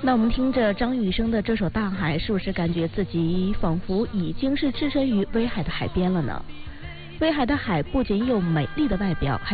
那我们听着张雨生的这首《大海》，是不是感觉自己仿佛已经是置身于威海的海边了呢？威海的海不仅有美丽的外表，还